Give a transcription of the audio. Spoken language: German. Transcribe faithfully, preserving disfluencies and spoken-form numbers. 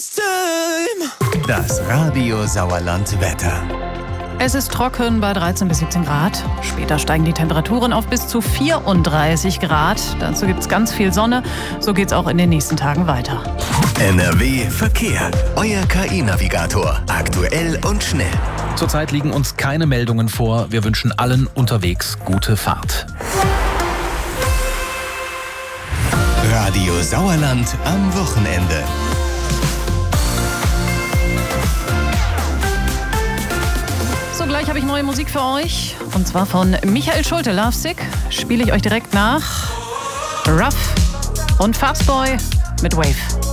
Das Radio Sauerland Wetter. Es ist trocken bei dreizehn bis siebzehn Grad. Später steigen die Temperaturen auf bis zu vierunddreißig Grad. Dazu gibt es ganz viel Sonne. So geht es auch in den nächsten Tagen weiter. N R W Verkehr. Euer K I-Navigator. Aktuell und schnell. Zurzeit liegen uns keine Meldungen vor. Wir wünschen allen unterwegs gute Fahrt. Radio Sauerland am Wochenende. So, gleich habe ich neue Musik für euch. Und zwar von Michael Schulte, Lovesick. Spiele ich euch direkt nach. Ruff und Fastboy mit Wave.